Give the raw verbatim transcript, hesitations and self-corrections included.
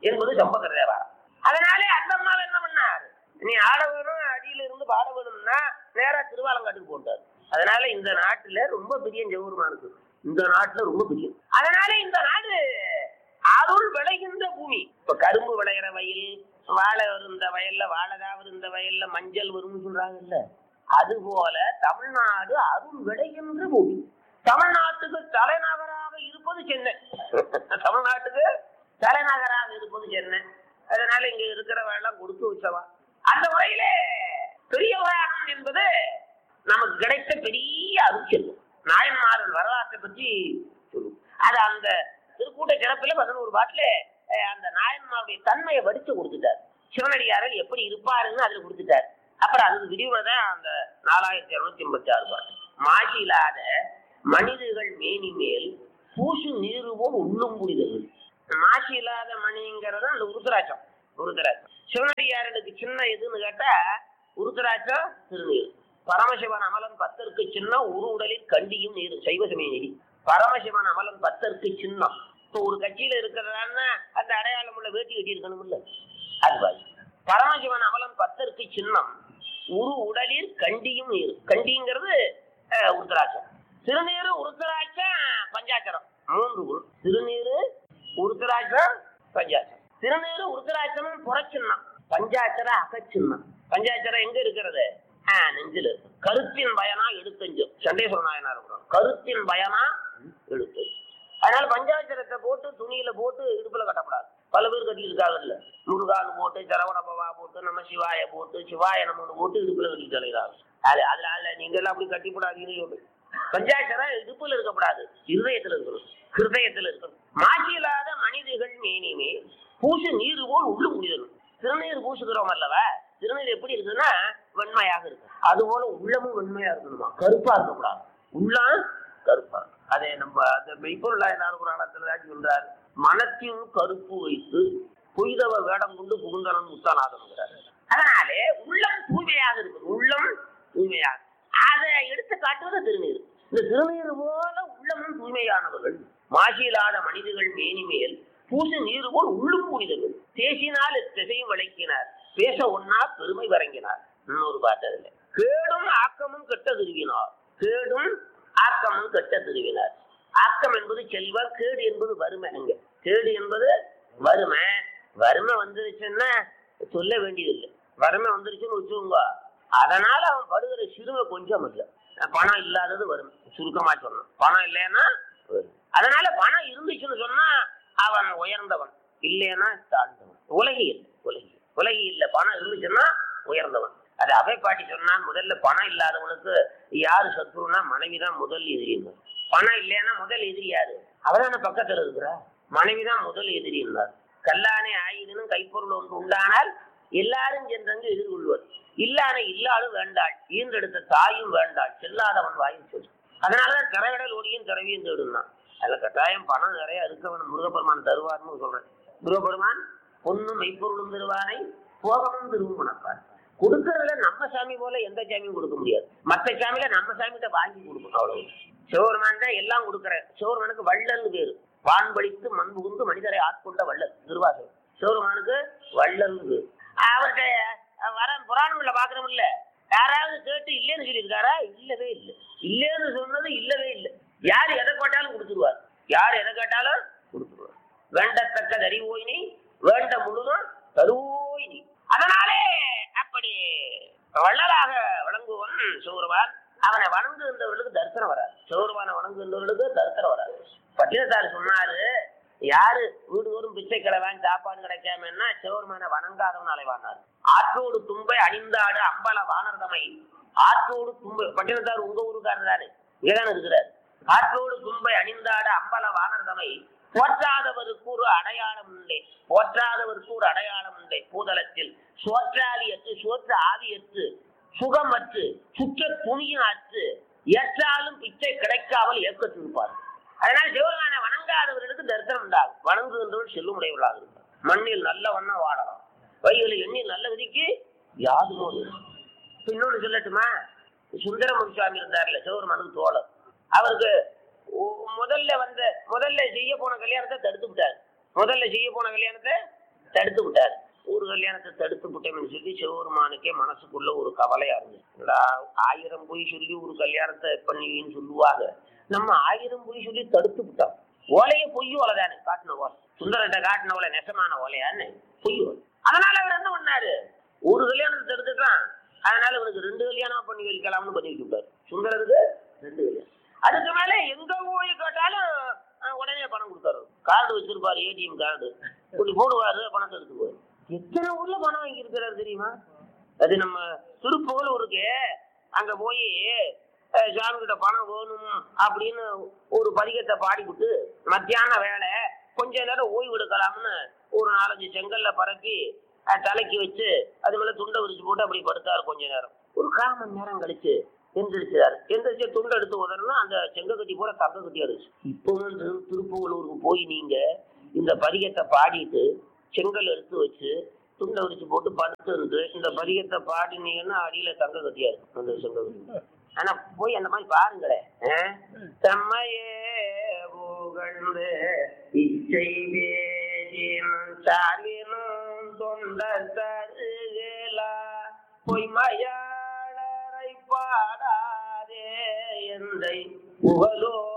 என்பது சம்பந்தர தேவாரம். அதனாலே அந்த அம்மாவை என்ன பண்ணார், நீ ஆட வேணும் அடியில இருந்து பாட வேணும்னா நேரா திருவாலங்காட்டுக்கு போட்டார். அதனால இந்த நாட்டுல ரொம்ப பெரிய ஜெகூர்மானுக்கு, இந்த நாட்டுல ரொம்ப பெரிய. அதனால இந்த நாடு அருள் விளைகின்ற பூமி. இப்ப கரும்பு விளையிற வயல், வாழை வருந்த வயல்ல வாழைதா வருந்த வயல்ல மஞ்சள் வரும்னு சொல்றாங்கல்ல, அது போல தமிழ்நாடு அருள் விளைகின்ற பூமி. தமிழ்நாட்டுக்கு தலைநகராக இருப்பது சென்னை. தமிழ்நாட்டுக்கு தலைநகராக இருப்பது சென்னை. அதனால இங்க இருக்கிறவெல்லாம் கொடுத்து வச்சவா. அந்த முறையிலே பெரிய புராணம் என்பது நமக்கு கிடைத்த பெரிய அருள். நாயன்மார்கள் வரலாற்றை பற்றி சொல்லும். அது அந்த திருக்கூட்ட சிறப்பில் பதினோரு பாட்டுல அந்த நாயன்மாருடைய தன்மையை வடிச்சு கொடுத்துட்டார். சிவனடியார்கள் எப்படி இருப்பாருன்னு அதுல கொடுத்துட்டார். அப்புறம் அதுக்கு விரிவுதான் அந்த நாலாயிரத்தி இருநூத்தி எண்பத்தி ஆறு பாட்டு. மாசி இல்லாத மனிதர்கள் மேனி மேல் பூசு நீருவோம் உள்ளும் புரிதல். மாசி இல்லாத மணிங்கிறது அந்த உருத்தராட்சம். உருத்தராட்சம் சிவனடியார்களுக்கு சின்ன எதுன்னு கேட்டா உருத்தராட்சம் திருநீர். பரமசிவன் அமலன் பத்தருக்கு சின்னம் உரு உடலில் கண்டியும் நீர். சைவசமய நெறி பரமசிவன் அமலன் பத்தருக்கு சின்னம். இப்போ ஒரு கட்சியில இருக்கிறதான்னா அந்த அடையாளம் உள்ள வேட்டி கட்டி இருக்கணும் இல்ல, அது பாய். பரமசிவன் அமலன் பத்தருக்கு சின்னம் உரு உடலில் கண்டியும் நீர். கண்டிங்கிறது உருத்தராட்சம். திருநீரு உருத்தராட்சம் பஞ்சாட்சரம். மூன்று உரு. திருநீரு உருத்தராட்சம் பஞ்சாட்சரம். திருநீரு உருத்தராட்சமும் புறச்சின்னம், பஞ்சாட்சர அகச்சின்னம். பஞ்சாட்சரம் எங்க இருக்கிறது? ஆஹ் நெஞ்சில் இருக்கு. கருத்தின் பயனா எடுத்தஞ்சம். சண்டேஸ்வர நாயனா இருக்கிறோம். கருத்தின் பயனா எடுத்தஞ்சு. அதனால பஞ்சாட்சரத்தை போட்டு துணியில போட்டு இடுப்புல கட்டக்கூடாது. பல பேர் கட்டி இருக்காங்கல்ல, முருகான்னு போட்டு சரவண பவா போட்டு நம்ம சிவாய போட்டு சிவாய நம்ம போட்டு இடுப்புல கட்டிட்டு அலைகிறாங்க. அது அதுல அதுல நீங்க எல்லாம் அப்படி கட்டிக்கூடாது. பஞ்சாட்சரம் இடுப்புல இருக்கக்கூடாது, இருதயத்துல இருக்கணும். ஹிருதயத்துல இருக்கணும். மாசி இல்லாத மனிதர்கள் மேனிமே பூசு நீர் போல் உள்ளு முடியணும். திருநீர் பூசுகிறோம் அல்லவா, திருநீர் எப்படி இருக்குன்னா வெண்மையாக இருக்கு. அது போல உள்ளமும் வெண்மையா இருக்கணுமா, கருப்பா இருக்கக்கூடாது. உள்ளம் கருப்பா. அதே நம்ம அந்த மெய்ப்பொருளா எல்லாரும் புராணத்துல தான் சொல்றாரு, மனத்தின் கருப்பு வைத்து பொய்தவ வேடம் கொண்டு புகுந்தனம் முத்தானாதம்ங்கிறாரு. அதனாலே உள்ளம் தூய்மையாக இருக்குது. உள்ளம் தூய்மையாக அதை எடுத்து காட்டுவது திருநீர். இந்த திருநீர் போல உள்ளமும் தூய்மையானவர்கள். மாசியிலாத மனிதர்கள் மேனிமேல் பூசு நீர் போல் உள்ளும் புனிதர்கள். பேசினால் திசையும் விளக்கினார், பேச ஒன்னா பெருமை வழங்கினார். இன்னொரு பாட்டதில்லை, கேடும் ஆக்கமும் கெட்ட திருவினார். கேடும் ஆக்கமும் கெட்ட திருவினார். ஆக்கம் என்பது செல்வம், கேடு என்பது வறுமை. அங்க கேடு என்பது வறுமை. வறுமை வந்துருச்சுன்னா சொல்ல வேண்டியதில்லை. வறுமை வந்துருச்சுன்னு வச்சுக்கோங்க, அதனால அவன் படுகிற சிறுமை கொஞ்சம் இல்லை. பணம் இல்லாதது வறுமை, சுருக்கமா சொன்னான். பணம் இல்லைன்னா, அதனால பணம் இருந்துச்சுன்னு சொன்னா அவன் உயர்ந்தவன், இல்லைன்னா தாழ்ந்தவன். உலகி இல்லை, உலகி உலகி இல்லை. பணம் இருந்துச்சுன்னா உயர்ந்தவன். அது அவை பாட்டி சொன்னா, முதல்ல பணம் இல்லாதவனுக்கு யாரு சத்ருன்னா மனைவிதான் முதல் எதிரிங்க. பணம் இல்லைன்னா முதல் எதிரி யாரு? அவதான பக்கத்துல இருக்கிறா மனைவிதான் முதல் எதிரி இருந்தார். கல்லானே ஆயுதனும் கைப்பொருள் ஒன்று உண்டானால் எல்லாரும் சென்றங்கு எதிர்கொள்வர். இல்லான இல்லாலும் வேண்டாள், ஈன்றெடுத்த தாயும் வேண்டாள், செல்லாதவன் வாயும் சொல். அதனாலதான் திரையடல் ஓடியும் திறவியும் தேடுனான். அதுல கட்டாயம் பணம் நிறைய இருக்கவன் முருகப்பெருமான் தருவார்னு சொல்றேன். முருகப்பெருமான் பொண்ணும் மெய்ப்பொருளும் தருவானை போகமும் திருவும் மணப்பார். கொடுக்கறதுல நம்ம சாமி போல எந்த சாமியும் கொடுக்க முடியாது. மற்ற சாமியில நம்ம சாமிகிட்ட வாங்கி கொடுக்கணும், அவ்வளவு. சிவபெருமான் தான் எல்லாம் கொடுக்குறேன். சிவபெருமானுக்கு வள்ளல்னு பேரு. வான்படித்து மண் புகுந்து மனிதரை ஆட்கொண்ட வள்ளல் திருவாசகம். சிவபெருமானுக்கு வள்ளல்னு பேரு. அவர்கிட்ட வர புராணங்கள்ல பாக்குறோம் இல்ல, யாராவது கேட்டு இல்லைன்னு சொல்லியிருக்காரா? இல்லவே இல்லை. இல்லைன்னு சொன்னது இல்லவே இல்லை. யார் எதை கேட்டாலும் கொடுத்துருவார். யார் எதை கேட்டாலும் கொடுத்துருவார். வேண்டத்தக்க தறிவோயினி வேண்ட முழுதும் தருவோயினி. அதனாலே அப்படி வள்ளலாக வழங்குவன் சிவபெருமான். அவனை வணங்குகின்றவர்களுக்கு தரிசனம் வராது. சிவபெருமானை வணங்குகின்றவர்களுக்கு தரிசனம் வராது. பட்டினத்தார் சொன்னாரு, யாரு வீடு தோறும் பிச்சை கடை வாங்கி சாப்பாடு கிடைக்காமன்னா சிவபெருமானை வணங்காதவன் அலைவானார். ஆற்றோடு தும்பை அணிந்தாடு அம்பல வானர்தமை. ஆற்றோடு தும்பை, பட்டினத்தார் உங்க ஊருக்காரர் தானே, இங்கதானே இருக்கிறார். ஆற்றோடு தும்பை அணிந்தாடு அம்பல வானர்தமை. போற்றாதவருக்கு ஒரு அடையாளம் உண்டே, போற்றாதவருக்கு ஒரு அடையாளம் உண்டே. பூதலத்தில் சோற்றாலியற்று சோற்ற ஆவியற்று சுகமற்று சுற்ற துணியும் அற்று ஏற்றாலும் பிச்சை கிடைக்காமல் ஏற்கத்திருப்பார். அதனால சிவபெருமானை வணங்காதவர்களுக்கு தரிசனம் உண்டாகும். வணங்குகின்றவர்கள் செல்லுமுடையவர்களாக இருப்பார். மண்ணில் நல்ல வண்ணம் வாழலாம், வயலில் எண்ணில் நல்ல விதிக்கு யாதுமோ. இன்னொன்னு சொல்லட்டுமா, சுந்தரமுக சுவாமி இருந்தார்ல சிவபெருமானுக்கு தோழர். அவருக்கு முதல்ல வந்த முதல்ல செய்ய போன கல்யாணத்தை தடுத்து விட்டார். முதல்ல செய்ய போன கல்யாணத்தை தடுத்து விட்டாரு. ஒரு கல்யாணத்தை தடுத்து விட்டேன்னு சொல்லி சிவபெருமானுக்கே மனசுக்குள்ள ஒரு கவலையா இருந்துச்சு. ஆயிரம் பொய் சொல்லி ஒரு கல்யாணத்தை பண்ணுவீன்னு சொல்லுவாங்க, நம்ம ஆயிரம் பொய் சொல்லி தடுத்து விட்டோம். ஓலைய பொய் ஓலை தானே காட்டின ஓலை, சுந்தரத்தை காட்டின ஓலை நெசமான ஓலையான்னு பொய் ஓலை. அதனால அவர் என்ன பண்ணாரு, ஒரு கல்யாணத்தை தடுத்துட்டான், அதனால இவனுக்கு ரெண்டு கல்யாணம் பண்ணி வைக்கலாம்னு பண்ணி வச்சுட்டாரு. சுந்தரத்துக்கு ரெண்டு கல்யாணம். அதுக்கு மேல எங்க போய் கேட்டாலும் உடனே பணம் கொடுத்தாரு. கார்டு வச்சிருப்பாரு, ஏடிஎம் கார்டு இப்படி போடுவாரு, பணத்தை எடுத்துக்குவாரு. எத்தனை ஊர்ல பணம் வாங்கி இருக்கிறாரு தெரியுமா? அது நம்ம திருப்புகழ் இருக்கு, அங்க போய் சாமி கிட்ட பணம் வேணும் அப்படின்னு ஒரு பதிகத்தை பாடிவிட்டு மத்தியான வேலை கொஞ்ச நேரம் ஓய்வு எடுக்கலாம்னு ஒரு நாலஞ்சு செங்கல்ல பரப்பி தலைக்கு வச்சு அது மேல துண்டை விரிச்சு போட்டு அப்படி படுத்தாரு. கொஞ்ச நேரம், ஒரு கால் மணி நேரம் கழிச்சு எந்திரிச்சாரு. எந்திரிச்சு துண்டை எடுத்து உதறணும், அந்த செங்க கட்டி போல தங்க கட்டியா இருந்துச்சு. இப்பவும் திருப்புகலூருக்கு போய் நீங்க இந்த பதிகத்தை பாடிட்டு செங்கல் எடுத்து வச்சு துண்டை விரிச்சு போட்டு படுத்து இருந்து இந்த பதிகத்தை பாடினீங்கன்னா அடியில தங்க கட்டியா இருக்கும் அந்த செங்க கட்டி. ஆனா போய் அந்த மாதிரி பாருங்களேன். செம்மையே புகழ்ந்து இச்சை சாலினும் தொண்ட தருகலா பொய்மையாளரை பாடாதே எந்தை புகழோ